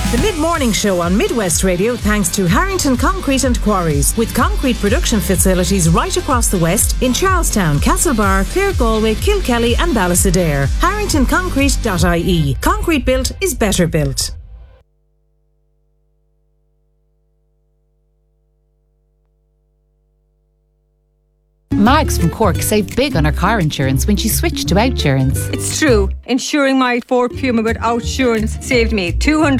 The Mid-Morning Show on Midwest Radio thanks to Harrington Concrete and Quarries, with concrete production facilities right across the West in Charlestown, Castlebar, Clare, Galway, Kilkelly and Ballysadare. HarringtonConcrete.ie. Concrete built is better built. Mags from Cork saved big on her car insurance when she switched to Outsurance. It's true. Insuring my Ford Puma with Outsurance saved me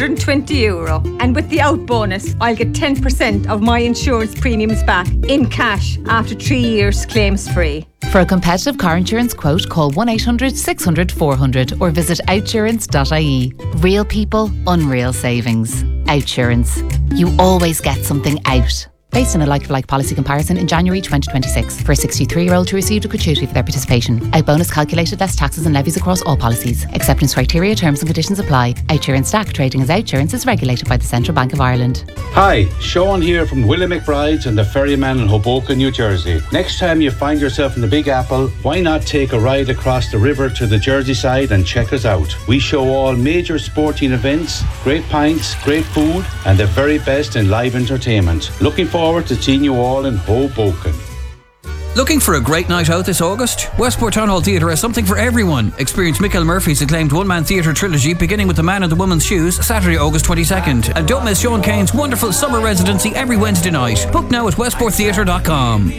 €220. And with the Out bonus, I'll get 10% of my insurance premiums back in cash after 3 years claims free. For a competitive car insurance quote, call 1-800-600-400 or visit outsurance.ie. Real people, unreal savings. Outsurance. You always get something out. Based on a like-for-like policy comparison in January 2026. For a 63-year-old who received a gratuity for their participation. Out bonus calculated less taxes and levies across all policies. Acceptance criteria, terms and conditions apply. Outsurance DAC trading as Outsurance is regulated by the Central Bank of Ireland. Hi, Sean here from Willie McBride's and the Ferryman in Hoboken, New Jersey. Next time you find yourself in the Big Apple, why not take a ride across the river to the Jersey side and check us out? We show all major sporting events, great pints, great food and the very best in live entertainment. Looking forward to seeing you all in Hoboken. Looking for a great night out this August? Westport Town Hall Theatre has something for everyone. Experience Michael Murphy's acclaimed one-man theatre trilogy beginning with The Man in the Woman's Shoes, Saturday, August 22nd. And don't miss Sean Kane's wonderful summer residency every Wednesday night. Book now at westporttheatre.com.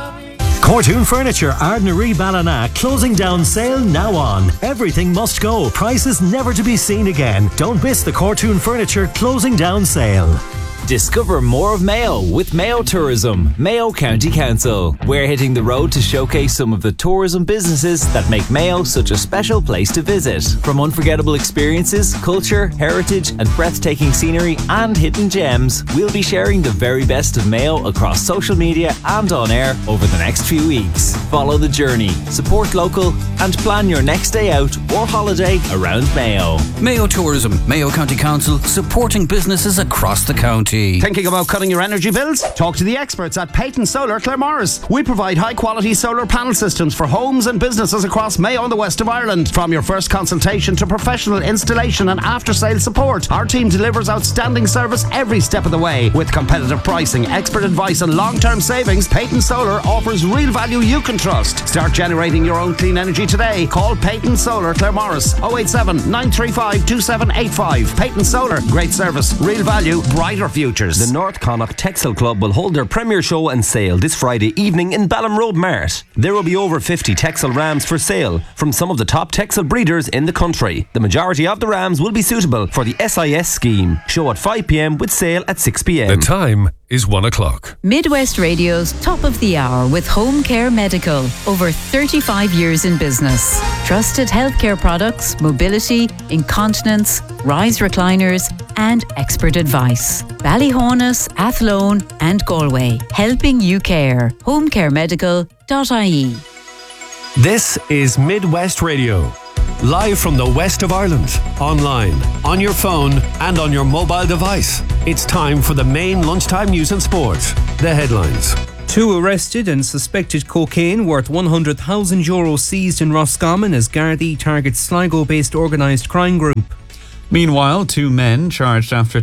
Cortoon Furniture, Ardnaree Ballina, closing down sale now on. Everything must go. Prices never to be seen again. Don't miss the Cortoon Furniture closing down sale. Discover more of Mayo with Mayo Tourism, Mayo County Council. We're hitting the road to showcase some of the tourism businesses that make Mayo such a special place to visit. From unforgettable experiences, culture, heritage and breathtaking scenery and hidden gems, we'll be sharing the very best of Mayo across social media and on air over the next few weeks. Follow the journey, support local and plan your next day out or holiday around Mayo. Mayo Tourism, Mayo County Council, supporting businesses across the county. Thinking about cutting your energy bills? Talk to the experts at Peyton Solar Claremorris. We provide high-quality solar panel systems for homes and businesses across Mayo and the west of Ireland. From your first consultation to professional installation and after-sales support, our team delivers outstanding service every step of the way. With competitive pricing, expert advice and long-term savings, Peyton Solar offers real value you can trust. Start generating your own clean energy today. Call Peyton Solar Claremorris 087 935 2785. Peyton Solar, great service, real value, brighter futures. The North Connacht Texel Club will hold their premier show and sale this Friday evening in Balham Road Mart. There will be over 50 Texel rams for sale from some of the top Texel breeders in the country. The majority of the rams will be suitable for the SIS scheme. Show at 5 p.m. with sale at 6 p.m. The time is 1 o'clock. Midwest Radio's Top of the Hour with Home Care Medical. Over 35 years in business. Trusted healthcare products, mobility, incontinence, rise recliners and expert advice. Ballyhonus, Athlone and Galway. Helping you care. homecaremedical.ie. This is Midwest Radio. Live from the west of Ireland, online, on your phone and on your mobile device. It's time for the main lunchtime news and sport. The headlines. 2 arrested and suspected cocaine worth €100,000 seized in Roscommon as Gardaí targets Sligo-based organised crime group. Meanwhile, 2 men charged after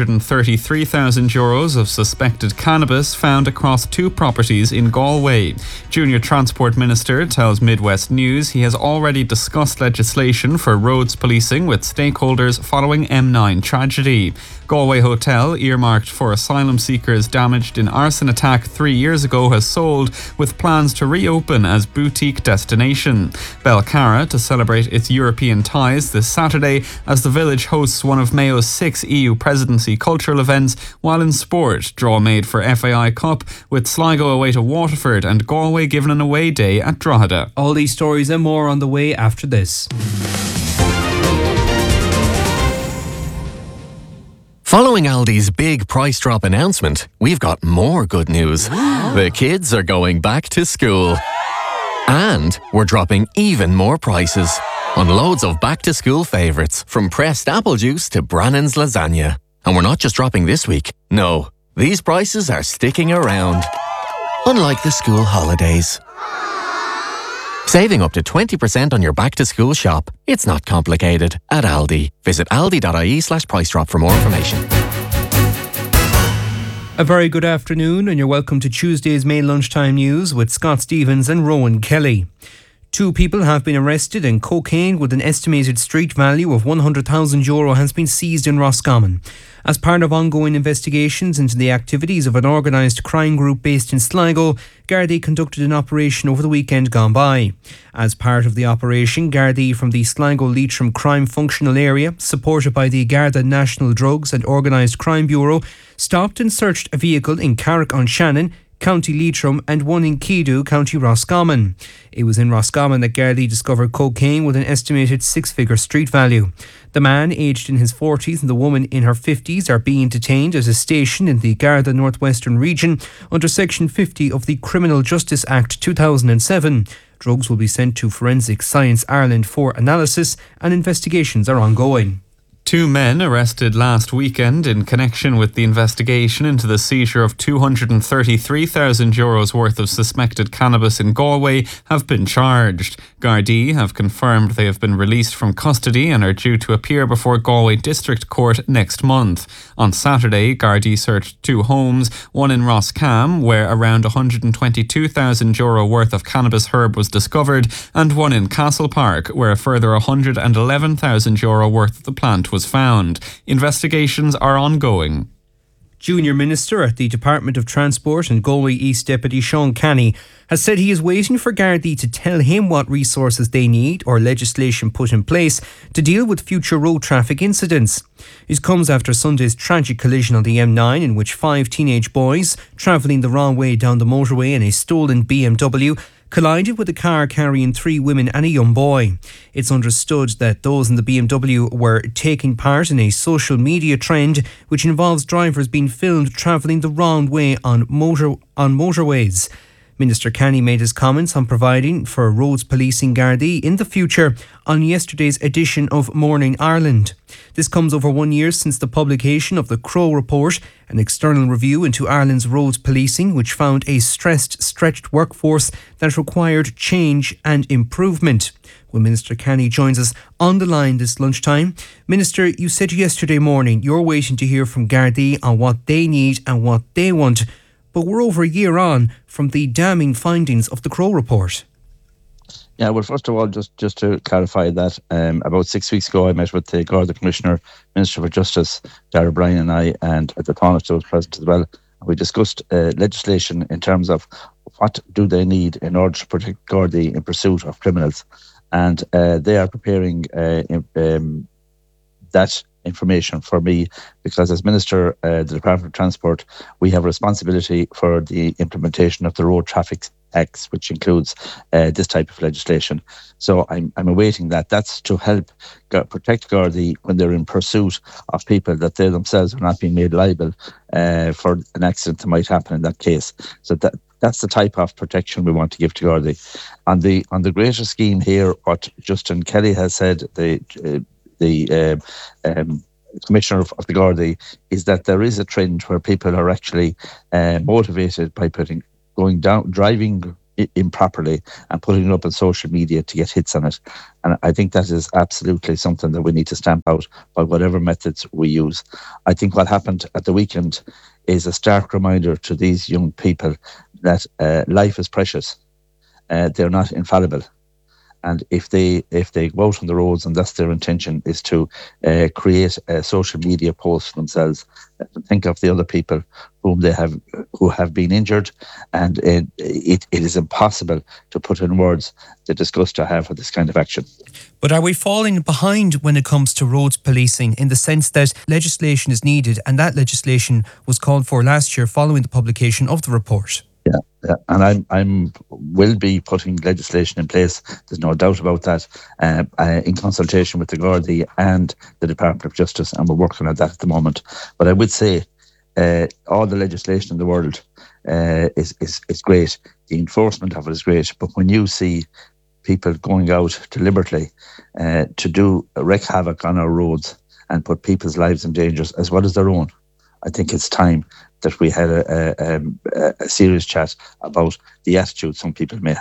€233,000 of suspected cannabis found across 2 properties in Galway. Junior Transport Minister tells Midwest News he has already discussed legislation for roads policing with stakeholders following M9 tragedy. Galway Hotel, earmarked for asylum seekers damaged in arson attack 3 years ago, has sold, with plans to reopen as boutique destination. Belcarra to celebrate its European ties this Saturday as the village hosts one of Mayo's 6 EU presidency cultural events, while in sport, draw made for FAI Cup, with Sligo away to Waterford and Galway given an away day at Drogheda. All these stories and more on the way after this. Following Aldi's big price drop announcement, we've got more good news. The kids are going back to school. And we're dropping even more prices on loads of back-to-school favourites, from pressed apple juice to Brannan's lasagna. And we're not just dropping this week. No, these prices are sticking around. Unlike the school holidays. Saving up to 20% on your back-to-school shop. It's not complicated at Aldi. Visit aldi.ie/price drop for more information. A very good afternoon, and you're welcome to Tuesday's Main Lunchtime News with Scott Stevens and Rowan Kelly. 2 people have been arrested, and cocaine with an estimated street value of €100,000 has been seized in Roscommon. As part of ongoing investigations into the activities of an organised crime group based in Sligo, Gardaí conducted an operation over the weekend gone by. As part of the operation, Gardaí from the Sligo-Leitrim Crime Functional Area, supported by the Garda National Drugs and Organised Crime Bureau, stopped and searched a vehicle in Carrick-on-Shannon, County Leitrim, and one in Kedu, County Roscommon. It was in Roscommon that Gardaí discovered cocaine with an estimated 6-figure street value. The man, aged in his 40s, and the woman in her 50s are being detained at a station in the Garda Northwestern region under Section 50 of the Criminal Justice Act 2007. Drugs will be sent to Forensic Science Ireland for analysis, and investigations are ongoing. 2 men arrested last weekend in connection with the investigation into the seizure of €233,000 worth of suspected cannabis in Galway have been charged. Gardaí have confirmed they have been released from custody and are due to appear before Galway District Court next month. On Saturday, Gardaí searched 2 homes, one in Roscam, where around €122,000 worth of cannabis herb was discovered, and one in Castle Park, where a further €111,000 worth of the plant was found. Investigations are ongoing. Junior Minister at the Department of Transport and Galway East Deputy Sean Canny has said he is waiting for Gardaí to tell him what resources they need or legislation put in place to deal with future road traffic incidents. It comes after Sunday's tragic collision on the M9 in which 5 teenage boys travelling the wrong way down the motorway in a stolen BMW collided with a car carrying 3 women and a young boy. It's understood that those in the BMW were taking part in a social media trend which involves drivers being filmed travelling the wrong way on motorways. Minister Canny made his comments on providing for roads policing Gardaí in the future on yesterday's edition of Morning Ireland. This comes over 1 year since the publication of the Crow Report, an external review into Ireland's roads policing, which found a stretched workforce that required change and improvement. Well, Minister Canny joins us on the line this lunchtime. Minister, you said yesterday morning you're waiting to hear from Gardaí on what they need and what they want. But we're over a year on from the damning findings of the Crow Report. Yeah, well, first of all, just to clarify that, about 6 weeks ago, I met with the Garda Commissioner, Minister for Justice, Darragh Bryan, and I, and the Taoiseach was present as well. We discussed legislation in terms of what do they need in order to protect Gardaí in pursuit of criminals. And they are preparing that information for me, because as Minister, the Department of Transport, we have responsibility for the implementation of the Road Traffic Acts, which includes this type of legislation. So I'm awaiting that. That's to help protect Gardaí when they're in pursuit of people that they themselves are not being made liable for an accident that might happen in that case. So that's the type of protection we want to give to Gardaí. On the greater scheme here, what Justin Kelly has said, the Commissioner of the Gardaí, is that there is a trend where people are actually motivated by driving improperly and putting it up on social media to get hits on it. And I think that is absolutely something that we need to stamp out by whatever methods we use. I think what happened at the weekend is a stark reminder to these young people that life is precious. They're not infallible. And if they go out on the roads and that's their intention, is to create a social media post for themselves, think of the other people who have been injured, and it is impossible to put in words the disgust I have for this kind of action. But are we falling behind when it comes to roads policing, in the sense that legislation is needed, and that legislation was called for last year following the publication of the report? Yeah, and I'm will be putting legislation in place. There's no doubt about that, in consultation with the Gardaí and the Department of Justice, and we're working on that at the moment. But I would say all the legislation in the world is great. The enforcement of it is great. But when you see people going out deliberately to wreak havoc on our roads and put people's lives in danger as well as their own, I think it's time that we had a serious chat about the attitude some people may have.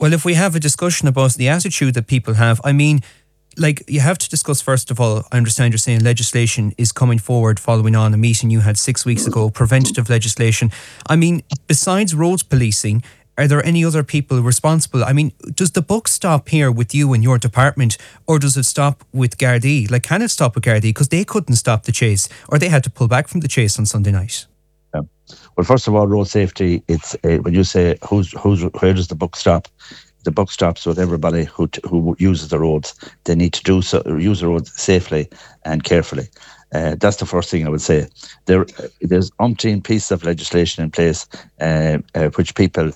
Well, if we have a discussion about the attitude that people have, I mean, like, you have to discuss, first of all, I understand you're saying legislation is coming forward following on a meeting you had 6 weeks ago, preventative legislation. I mean, besides roads policing, are there any other people responsible? I mean, does the buck stop here with you and your department, or does it stop with Gardaí? Like, can it stop with Gardaí? Because they couldn't stop the chase, or they had to pull back from the chase on Sunday night. Well, first of all, road safety, it's when you say where does the buck stop? The buck stops with everybody who uses the roads. They need to use the roads safely and carefully. That's the first thing I would say. There's umpteen pieces of legislation in place which people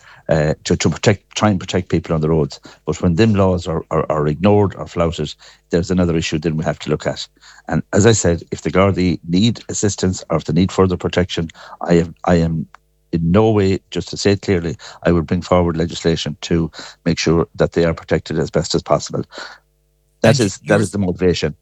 to try and protect people on the roads. But when them laws are ignored or flouted, there's another issue then we have to look at. And as I said, if the Gardaí need assistance or if they need further protection, I am in no way, just to say it clearly, I would bring forward legislation to make sure that they are protected as best as possible. That is the motivation.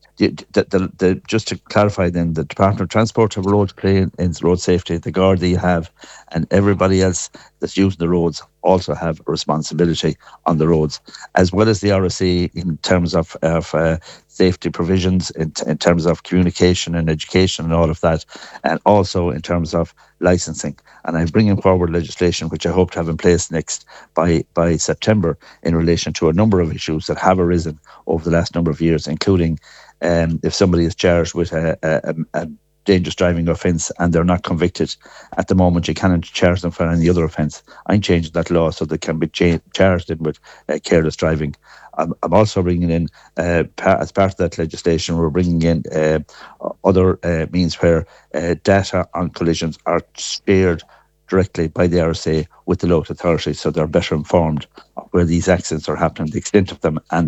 Just to clarify then, the Department of Transport have a role to play in road safety. The Gardaí have, and everybody else that's using the roads also have a responsibility on the roads, as well as the RSA in terms of safety provisions, in terms of communication and education and all of that, and also in terms of licensing. And I'm bringing forward legislation which I hope to have in place next by September in relation to a number of issues that have arisen over the last number of years, including if somebody is charged with a dangerous driving offence and they're not convicted at the moment, you cannot charge them for any other offence. I'm changing that law so they can be charged in with careless driving. I'm also bringing in, as part of that legislation, we're bringing in other means where data on collisions are shared directly by the RSA with the local authorities, so they're better informed of where these accidents are happening, the extent of them, and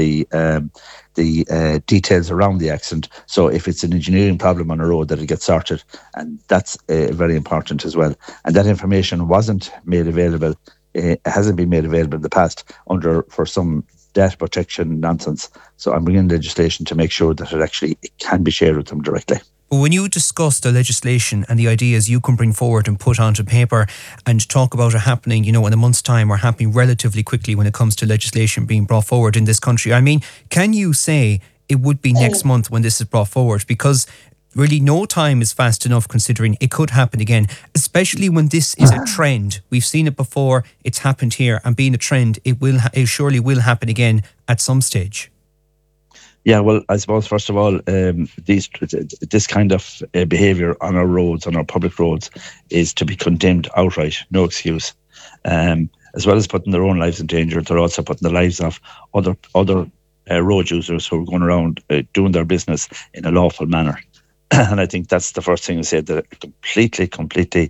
the details around the accident. So if it's an engineering problem on a road, that it gets sorted, and that's very important as well. And that information wasn't made available. It hasn't been made available in the past for some data protection nonsense. So I'm bringing legislation to make sure that it can be shared with them directly. But when you discuss the legislation and the ideas you can bring forward and put onto paper and talk about it happening, in a month's time, or happening relatively quickly when it comes to legislation being brought forward in this country, I mean, can you say it would be next month when this is brought forward? Because really no time is fast enough, considering it could happen again, especially when this is a trend. We've seen it before, it's happened here, and being a trend, it surely will happen again at some stage. Yeah, well, I suppose, first of all, this kind of behaviour on our roads, on our public roads, is to be condemned outright, no excuse. As well as putting their own lives in danger, they're also putting the lives of other road users who are going around doing their business in a lawful manner. And I think that's the first thing to say, that completely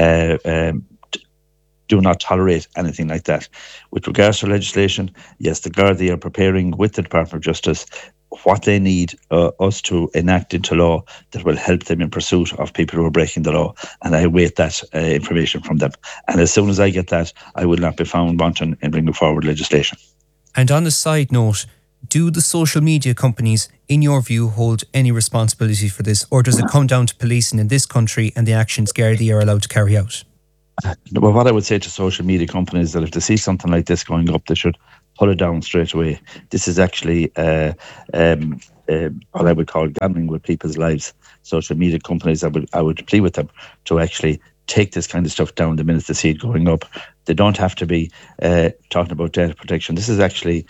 do not tolerate anything like that. With regards to legislation, yes, the Gardaí are preparing with the Department of Justice what they need us to enact into law that will help them in pursuit of people who are breaking the law. And I await that information from them. And as soon as I get that, I will not be found wanting in bringing forward legislation. And on a side note, do the social media companies, in your view, hold any responsibility for this? Or does it come down to policing in this country and the actions Gardaí are allowed to carry out? Well, what I would say to social media companies is that if they see something like this going up, they should pull it down straight away. This is actually what I would call gambling with people's lives. Social media companies, I would plead with them to actually take this kind of stuff down the minute they see it going up. They don't have to be talking about data protection. This is actually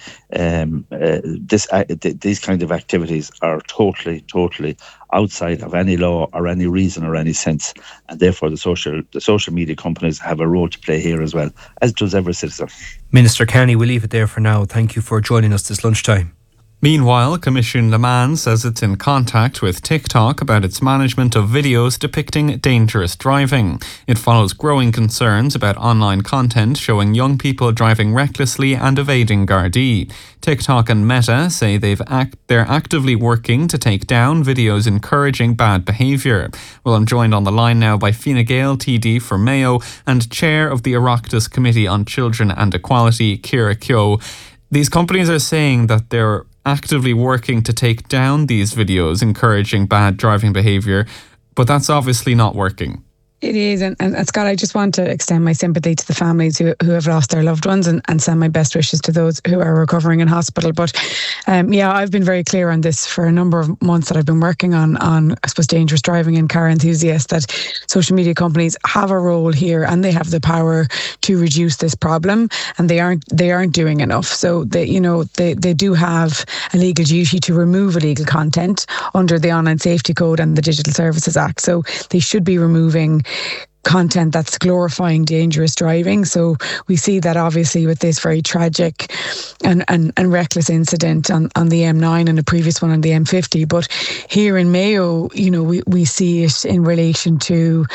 these kind of activities are totally outside of any law or any reason or any sense, and therefore the social media companies have a role to play here as well, as does every citizen. Minister Canny, we'll leave it there for now. Thank you for joining us this lunchtime. Meanwhile, Commission Le Mans says it's in contact with TikTok about its management of videos depicting dangerous driving. It follows growing concerns about online content showing young people driving recklessly and evading Gardaí. TikTok and Meta say they're actively working to take down videos encouraging bad behaviour. Well, I'm joined on the line now by Fine Gael, TD for Mayo, and Chair of the Oireachtas Committee on Children and Equality, Ciara Keogh. These companies are saying that they're actively working to take down these videos encouraging bad driving behaviour, but that's obviously not working. It is, and Scott, I just want to extend my sympathy to the families who have lost their loved ones and send my best wishes to those who are recovering in hospital. But I've been very clear on this for a number of months that I've been working on I suppose, dangerous driving and car enthusiasts, that social media companies have a role here and they have the power to reduce this problem, and they aren't doing enough. So they do have a legal duty to remove illegal content under the Online Safety Code and the Digital Services Act. So they should be removing content that's glorifying dangerous driving. So we see that obviously with this very tragic and reckless incident on the M9 and a previous one on the M50. But here in Mayo, we see it in relation to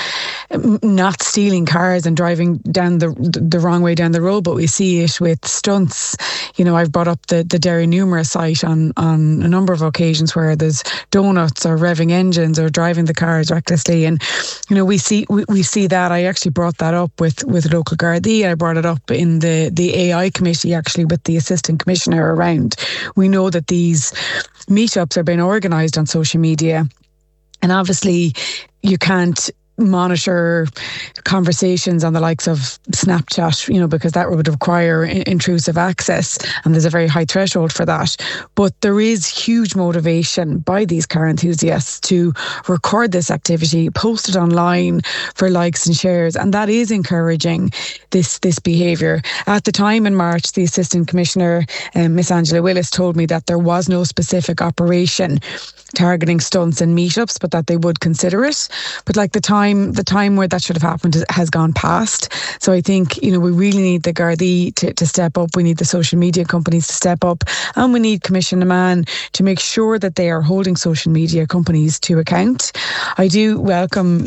not stealing cars and driving down the wrong way down the road, but we see it with stunts. I've brought up the Derry Numera site on a number of occasions where there's donuts or revving engines or driving the cars recklessly. And, we see that. I actually brought that up with local Gardaí. I brought it up in the AI committee, actually, with the Assistant Commissioner around. We know that these meetups are being organised on social media, and obviously you can't monitor conversations on the likes of Snapchat, because that would require intrusive access, and there's a very high threshold for that. But there is huge motivation by these car enthusiasts to record this activity, post it online for likes and shares, and that is encouraging this behaviour. At the time in March, the Assistant Commissioner, Miss Angela Willis, told me that there was no specific operation targeting stunts and meetups, but that they would consider it. But the time where that should have happened has gone past. So I think, we really need the Gardaí to step up. We need the social media companies to step up, and we need Commissioner Mann to make sure that they are holding social media companies to account. I do welcome,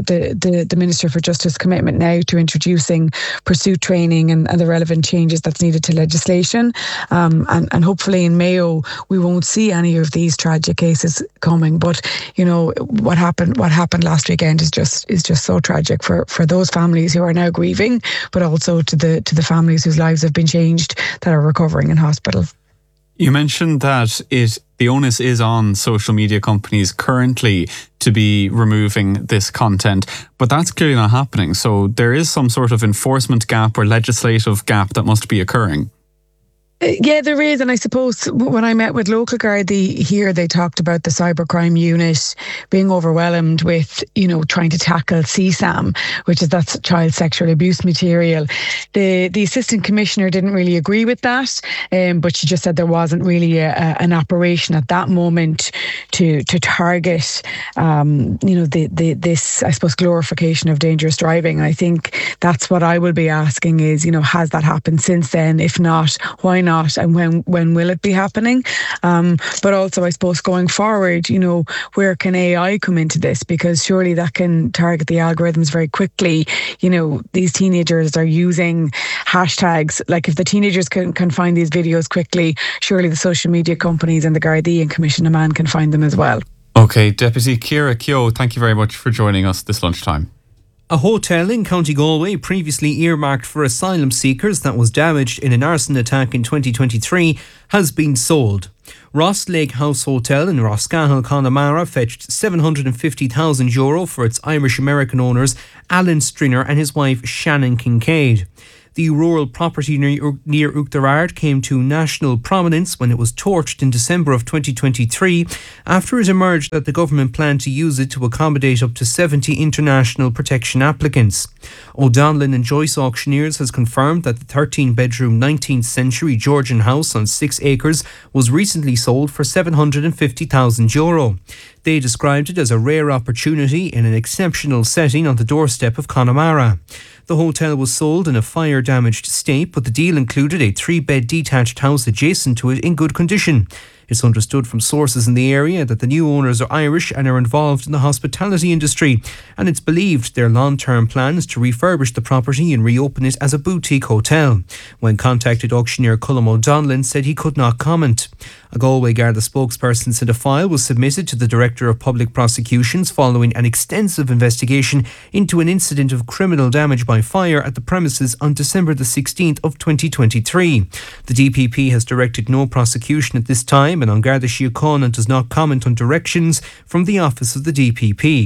the Minister for Justice commitment now to introducing pursuit training and the relevant changes that's needed to legislation. And hopefully in Mayo we won't see any of these tragic cases coming. But what happened last weekend is just so tragic for those families who are now grieving, but also to the families whose lives have been changed that are recovering in hospital. You mentioned that the onus is on social media companies currently to be removing this content, but that's clearly not happening. So there is some sort of enforcement gap or legislative gap that must be occurring. Yeah, there is. And I suppose when I met with local Gardaí here, they talked about the cybercrime unit being overwhelmed with, trying to tackle CSAM, which is that child sexual abuse material. The Assistant Commissioner didn't really agree with that, but she just said there wasn't really an operation at that moment to target, this, I suppose, glorification of dangerous driving. And I think that's what I will be asking is, has that happened since then? If not, why not? And when will it be happening? But also, I suppose, going forward, where can AI come into this? Because surely that can target the algorithms very quickly. These teenagers are using hashtags. Like, if the teenagers can find these videos quickly, surely the social media companies and the Gardaí and Commissioner Mann can find them as well. Okay, Deputy Ciara Keogh, thank you very much for joining us this lunchtime. A hotel in County Galway, previously earmarked for asylum seekers that was damaged in an arson attack in 2023, has been sold. Ross Lake House Hotel in Roscahill, Connemara fetched €750,000 for its Irish-American owners Alan Stringer and his wife Shannon Kincaid. The rural property near Uachtarard came to national prominence when it was torched in December of 2023 after it emerged that the government planned to use it to accommodate up to 70 international protection applicants. O'Donnell and Joyce Auctioneers has confirmed that the 13-bedroom 19th century Georgian house on 6 acres was recently sold for €750,000. They described it as a rare opportunity in an exceptional setting on the doorstep of Connemara. The hotel was sold in a fire-damaged state, but the deal included a 3-bed detached house adjacent to it in good condition. It's understood from sources in the area that the new owners are Irish and are involved in the hospitality industry, and it's believed their long-term plan is to refurbish the property and reopen it as a boutique hotel. When contacted, auctioneer Colm O'Donnell said he could not comment. A Galway Garda spokesperson said a file was submitted to the Director of Public Prosecutions following an extensive investigation into an incident of criminal damage by fire at the premises on December the 16th of 2023. The DPP has directed no prosecution at this time, and An Garda Síochána does not comment on directions from the office of the DPP.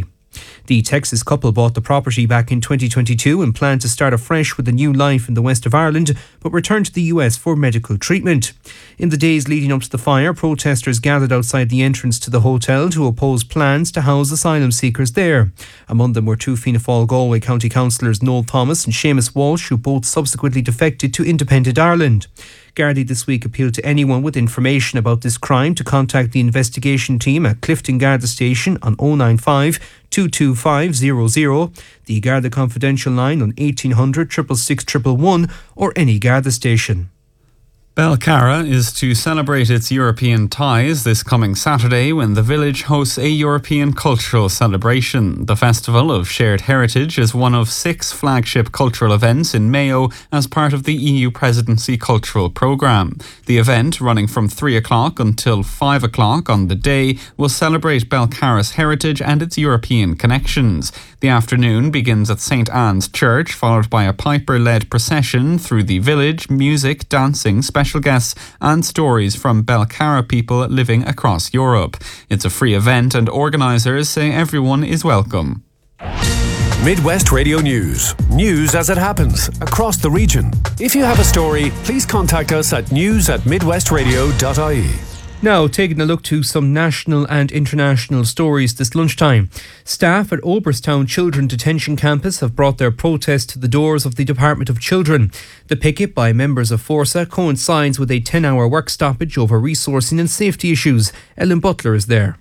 The Texas couple bought the property back in 2022 and plan to start afresh with a new life in the west of Ireland, but return to the US for medical treatment. In the days leading up to the fire, protesters gathered outside the entrance to the hotel to oppose plans to house asylum seekers there. Among them were two Fianna Fáil Galway County councillors Noel Thomas and Seamus Walsh, who both subsequently defected to Independent Ireland. Gardaí this week appealed to anyone with information about this crime to contact the investigation team at Clifton Garda Station on 095 225 00, the Garda Confidential line on 1800 666 111 or any Garda station. Belcarra is to celebrate its European ties this coming Saturday when the village hosts a European cultural celebration. The Festival of Shared Heritage is one of 6 flagship cultural events in Mayo as part of the EU Presidency Cultural Programme. The event, running from 3 o'clock until 5 o'clock on the day, will celebrate Belcarra's heritage and its European connections. The afternoon begins at St Anne's Church, followed by a Piper-led procession through the village, music, dancing, special guests and stories from Belcarra people living across Europe. It's a free event and organisers say everyone is welcome. Midwest Radio News. News as it happens across the region. If you have a story, please contact us at news@midwestradio.ie. Now, taking a look to some national and international stories this lunchtime. Staff at Oberstown Children Detention Campus have brought their protest to the doors of the Department of Children. The picket by members of Forsa coincides with a 10-hour work stoppage over resourcing and safety issues. Ellen Butler is there.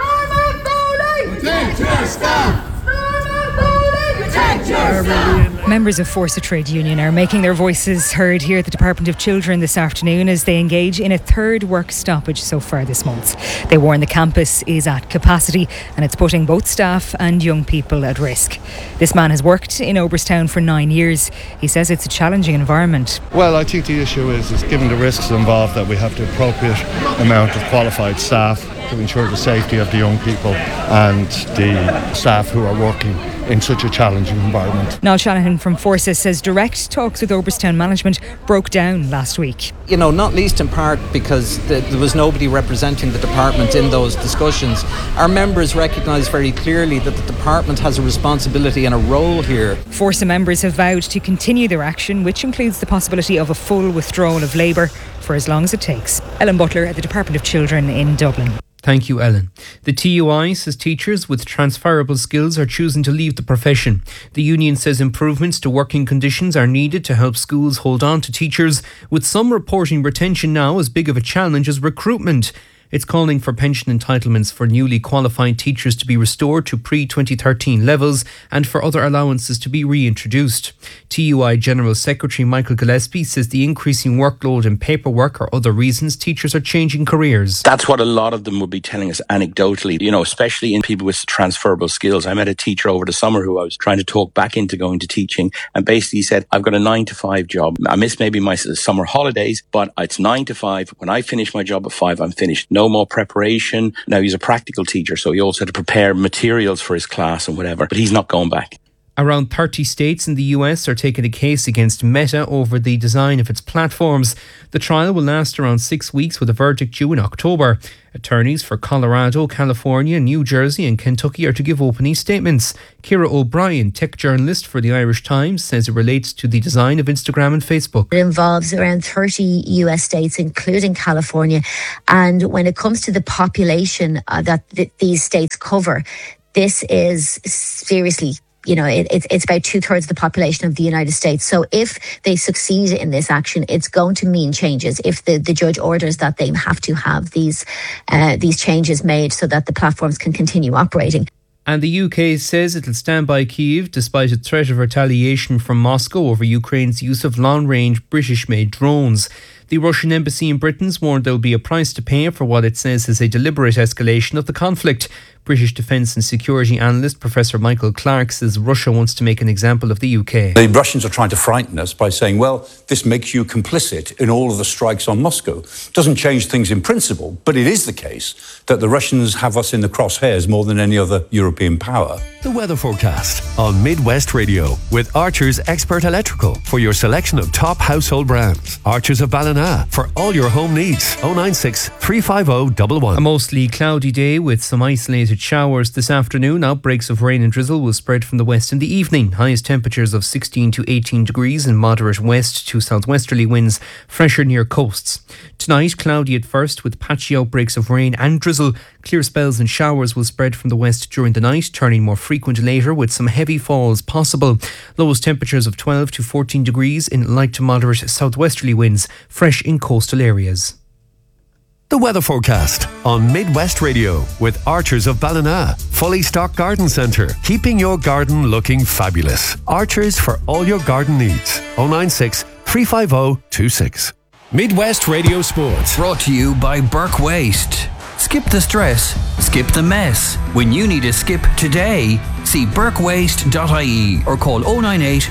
Members of Forsa Trade Union are making their voices heard here at the Department of Children this afternoon as they engage in a third work stoppage so far this month. They warn the campus is at capacity and it's putting both staff and young people at risk. This man has worked in Oberstown for 9 years. He says it's a challenging environment. Well, I think the issue is given the risks involved that we have the appropriate amount of qualified staff to ensure the safety of the young people and the staff who are working in such a challenging environment. Niall Shanahan from Forsa says direct talks with Oberstown management broke down last week. You know, not least in part because there was nobody representing the department in those discussions. Our members recognise very clearly that the department has a responsibility and a role here. Forsa members have vowed to continue their action, which includes the possibility of a full withdrawal of labour for as long as it takes. Ellen Butler at the Department of Children in Dublin. Thank you, Ellen. The TUI says teachers with transferable skills are choosing to leave the profession. The union says improvements to working conditions are needed to help schools hold on to teachers, with some reporting retention now as big of a challenge as recruitment. It's calling for pension entitlements for newly qualified teachers to be restored to pre-2013 levels and for other allowances to be reintroduced. TUI General Secretary Michael Gillespie says the increasing workload and paperwork are other reasons teachers are changing careers. That's what a lot of them would be telling us anecdotally, you know, especially in people with transferable skills. I met a teacher over the summer who I was trying to talk back into going to teaching, and basically said, I've got a 9-to-5 job. I miss maybe my summer holidays, but it's 9 to 5. When I finish my job at 5, I'm finished. No more preparation. Now he's a practical teacher, so he also had to prepare materials for his class and whatever, but he's not going back. Around 30 states in the US are taking a case against Meta over the design of its platforms. The trial will last around 6 weeks with a verdict due in October. Attorneys for Colorado, California, New Jersey and Kentucky are to give opening statements. Ciara O'Brien, tech journalist for the Irish Times, says it relates to the design of Instagram and Facebook. It involves around 30 US states, including California. And when it comes to the population that these states cover, this is seriously, you know, it's about 2/3 of the population of the United States. So if they succeed in this action, it's going to mean changes. If the judge orders that they have to have these changes made so that the platforms can continue operating. And the UK says it'll stand by Kyiv despite a threat of retaliation from Moscow over Ukraine's use of long-range British-made drones. The Russian embassy in Britain's warned there will be a price to pay for what it says is a deliberate escalation of the conflict. British defence and security analyst Professor Michael Clark says Russia wants to make an example of the UK. The Russians are trying to frighten us by saying, well, this makes you complicit in all of the strikes on Moscow. Doesn't change things in principle, but it is the case that the Russians have us in the crosshairs more than any other European power. The weather forecast on Midwest Radio with Archer's Expert Electrical for your selection of top household brands. Archer's of Ballina Ballina for all your home needs. 096 350 111. A mostly cloudy day with some isolated showers this afternoon. Outbreaks of rain and drizzle will spread from the west in the evening. Highest temperatures of 16 to 18 degrees and moderate west to southwesterly winds, fresher near coasts. Tonight, cloudy at first with patchy outbreaks of rain and drizzle. Clear spells and showers will spread from the west during the night, turning more frequent later with some heavy falls possible. Lowest temperatures of 12 to 14 degrees in light to moderate southwesterly winds, fresh in coastal areas. The weather forecast on Midwest Radio with Archers of Ballina. Fully stocked garden centre, keeping your garden looking fabulous. Archers for all your garden needs. 096 350 26. Midwest Radio Sports. Brought to you by Burke Waste. Skip the stress, skip the mess. When you need a skip today, see burkewaste.ie or call 098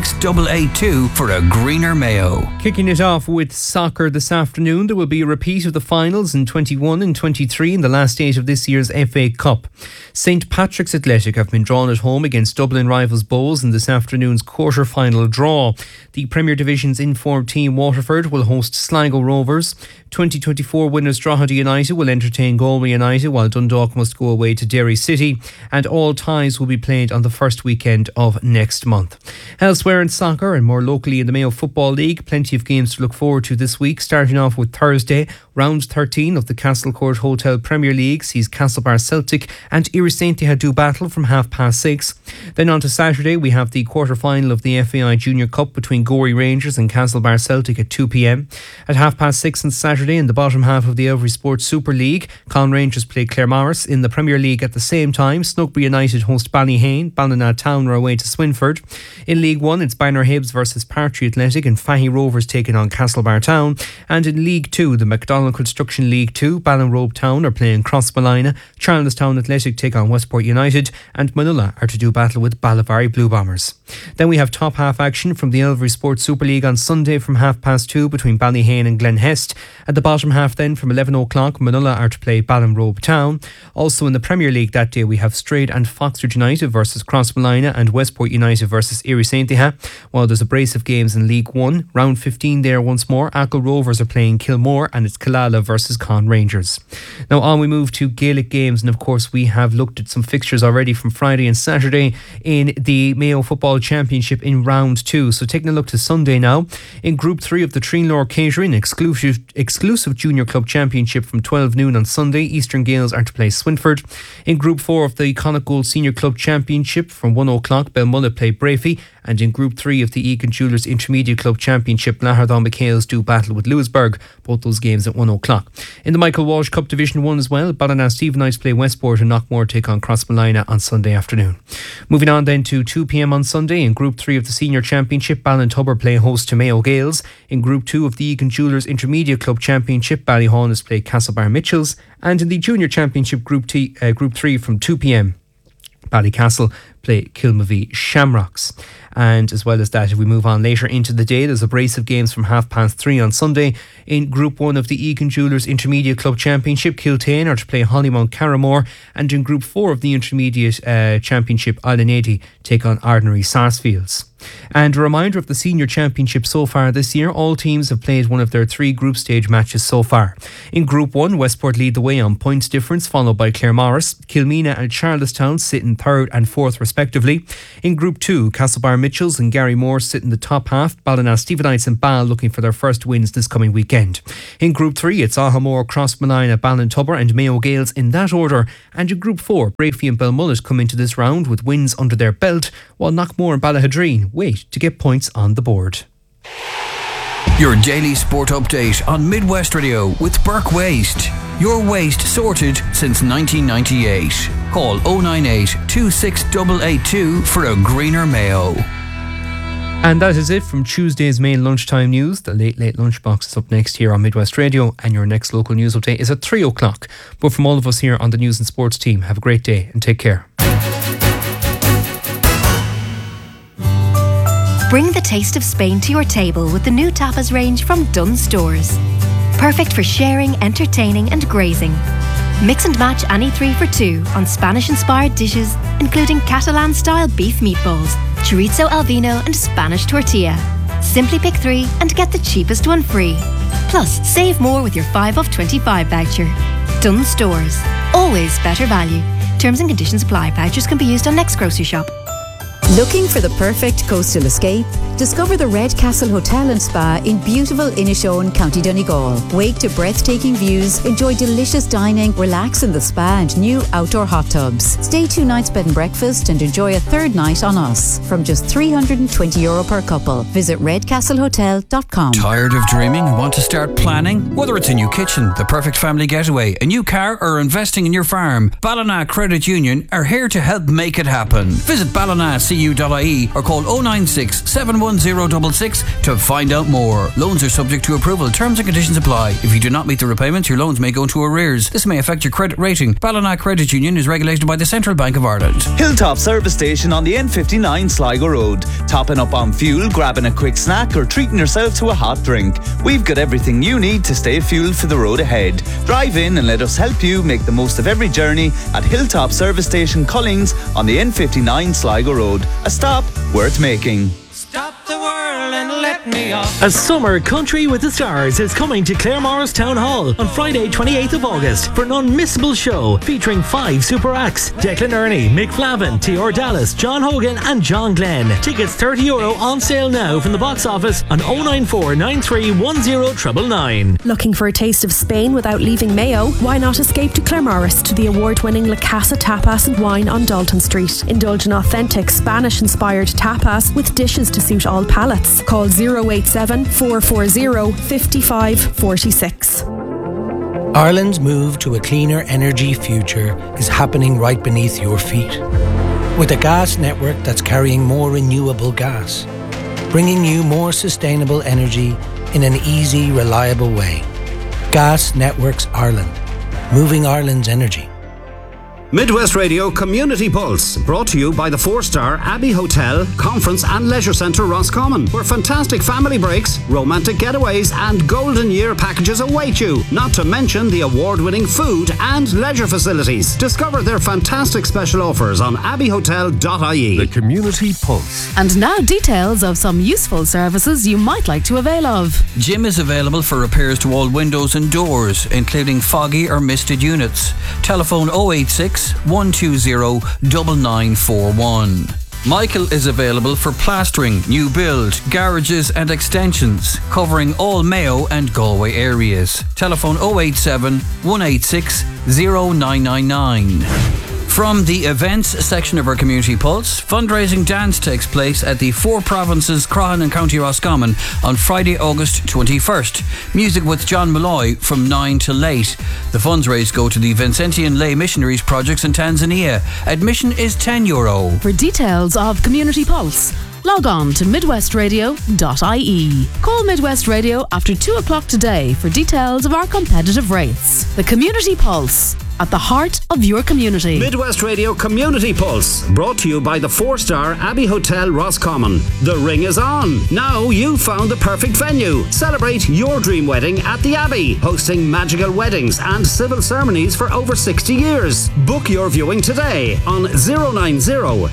26882 for a greener Mayo. Kicking it off with soccer this afternoon, there will be a repeat of the finals in 21 and 23 in the last stage of this year's FA Cup. St Patrick's Athletic have been drawn at home against Dublin rivals Bohs in this afternoon's quarter-final draw. The Premier Division's in-form team Waterford will host Sligo Rovers. 2024 winners Drogheda United will entertain Galway United, while Dundalk must go away to Derry City, and all ties will be played on the first weekend of next month. Elsewhere in soccer and more locally in the Mayo Football League, plenty of games to look forward to this week, starting off with Thursday. Round 13 of the Castlecourt Hotel Premier League sees Castlebar Celtic and Irisaintia do battle from 6:30. Then on to Saturday, we have the quarter-final of the FAI Junior Cup between Gorey Rangers and Castlebar Celtic at 2 p.m. At 6:30 on Saturday, in the bottom half of the Every Sports Super League, Con Rangers play Claremorris. In the Premier League at the same time, Snugby United host Ballyhane, Ballina Town are away to Swinford. In League 1, it's Banner Hibs versus Partry Athletic and Fahy Rovers taking on Castlebar Town. And in League 2, the McDonald Construction League 2, Ballinrobe Town are playing Crossmolina, Charlestown Athletic take on Westport United, and Manula are to do battle with Ballivary Blue Bombers. Then we have top half action from the Elvery Sports Super League on Sunday from 2:30 between Ballyhane and Glenhest. At the bottom half then from 11 o'clock, Manula are to play Ballinrobe Town. Also in the Premier League that day we have Strayed and Foxford United versus Crossmolina and Westport United versus Irisaintia. While there's a brace of games in League 1, round 15 there once more, Achill Rovers are playing Kilmore and it's Killala versus Con Rangers. Now on we move to Gaelic games, and of course we have looked at some fixtures already from Friday and Saturday in the Mayo Football Championship in round 2. So taking a look to Sunday now, in Group 3 of the Treenlaw Catering exclusive Junior Club Championship from 12 noon on Sunday, Eastern Gales are to play Swinford. In Group 4 of the Connacht Gold Senior Club Championship from 1 o'clock, Belmullet play Brafey. And in Group 3 of the Egan Jewellers Intermediate Club Championship, Lahardon McHale's do battle with Lewisburg, both those games at 1 o'clock. In the Michael Walsh Cup Division 1 as well, Ballina-Stephenites play Westport and Knockmore take on Crossmolina on Sunday afternoon. Moving on then to 2 p.m. on Sunday, in Group 3 of the Senior Championship, Ballintubber play host to Mayo Gales. In Group 2 of the Egan Jewellers Intermediate Club Championship, Ballyhaunis play Castlebar Mitchells. And in the Junior Championship Group 3 from 2 p.m, Ballycastle play Kilmavie Shamrocks. And as well as that, if we move on later into the day, there's a brace of games from 3:30 on Sunday. In Group 1 of the Egan Jewellers Intermediate Club Championship, Kiltane are to play Hollymount Carramore. And in Group 4 of the Intermediate Championship, Island take on Ardnary Sarsfields. And a reminder of the Senior Championship so far this year, all teams have played one of their 3 group stage matches so far. In Group 1, Westport lead the way on points difference, followed by Claremorris. Kilmena and Charlestown sit in 3rd and 4th respectively. In Group 2, Castlebar Mitchells and Gary Moore sit in the top half. Ballina-Stephenites and Ball looking for their first wins this coming weekend. In Group 3, it's Ahamore, Crossmolina, Ballintubber and Mayo Gales in that order. And in Group 4, Brafey and Belmullet come into this round with wins under their belt, while Knockmore and Ballahadreen wait to get points on the board. Your daily sport update on Midwest Radio with Burke Waste. Your waste sorted since 1998. Call 098 26882 for a greener Mayo. And that is it from Tuesday's main lunchtime news. The Late Lunchbox is up next here on Midwest Radio, and your next local news update is at 3 o'clock. But from all of us here on the News and Sports team, have a great day and take care. Bring the taste of Spain to your table with the new tapas range from Dunnes Stores. Perfect for sharing, entertaining and grazing. Mix and match any 3 for 2 on Spanish-inspired dishes, including Catalan-style beef meatballs, chorizo al vino and Spanish tortilla. Simply pick 3 and get the cheapest one free. Plus, save more with your 5 off 25 voucher. Dunnes Stores. Always better value. Terms and conditions apply. Vouchers can be used on next grocery shop. Looking for the perfect coastal escape? Discover the Red Castle Hotel and Spa in beautiful Inishowen, County Donegal. Wake to breathtaking views, enjoy delicious dining, relax in the spa and new outdoor hot tubs. Stay 2 nights bed and breakfast and enjoy a third night on us from just €320 per couple. Visit redcastlehotel.com. Tired of dreaming and want to start planning? Whether it's a new kitchen, the perfect family getaway, a new car, or investing in your farm, Ballina Credit Union are here to help make it happen. Visit ballinacu.ie or call 096 710 66 to find out more. Loans are subject to approval. Terms and conditions apply. If you do not meet the repayments, your loans may go into arrears. This may affect your credit rating. Ballina Credit Union is regulated by the Central Bank of Ireland. Hilltop Service Station on the N59 Sligo Road. Topping up on fuel, grabbing a quick snack or treating yourself to a hot drink. We've got everything you need to stay fueled for the road ahead. Drive in and let us help you make the most of every journey at Hilltop Service Station Collings on the N59 Sligo Road. A stop worth making. Stop the world and let me off. A summer country with the stars is coming to Claremorris Town Hall on Friday 28th of August for an unmissable show featuring 5 super acts: Declan Ernie, Mick Flavin, T.R. Dallas, John Hogan and John Glenn. Tickets €30 on sale now from the box office on 094 93 10 Looking for a taste of Spain without leaving Mayo? Why not escape to Claremorris to the award-winning La Casa Tapas and Wine on Dalton Street. Indulge in authentic Spanish-inspired tapas with dishes to suit all palates. Call 087 440 5546. Ireland's move to a cleaner energy future is happening right beneath your feet. With a gas network that's carrying more renewable gas, bringing you more sustainable energy in an easy, reliable way. Gas Networks Ireland, moving Ireland's energy. Midwest Radio Community Pulse, brought to you by the 4-star Abbey Hotel, Conference and Leisure Centre Roscommon, where fantastic family breaks, romantic getaways and golden year packages await you, not to mention the award-winning food and leisure facilities. Discover their fantastic special offers on abbeyhotel.ie. The Community Pulse. And now details of some useful services you might like to avail of. Jim is available for repairs to all windows and doors, including foggy or misted units. Telephone 086 120 9941. Michael is available for plastering, new build, garages and extensions, covering all Mayo and Galway areas. Telephone 087 186 0999. From the events section of our Community Pulse, fundraising dance takes place at the Four Provinces Croghan and County Roscommon on Friday, August 21st. Music with John Malloy from 9 till 8. The funds raised go to the Vincentian Lay Missionaries projects in Tanzania. Admission is €10. For details of Community Pulse, log on to midwestradio.ie. Call Midwest Radio after 2 o'clock today for details of our competitive rates. The Community Pulse, at the heart of your community. Midwest Radio Community Pulse, brought to you by the 4-star Abbey Hotel Roscommon. The ring is on. Now you've found the perfect venue. Celebrate your dream wedding at the Abbey, hosting magical weddings and civil ceremonies for over 60 years. Book your viewing today on 090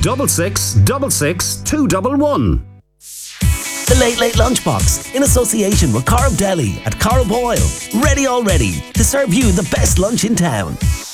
6666 211. The Late Late Lunchbox, in association with Corrib Deli at Corrib Oil. Ready already to serve you the best lunch in town.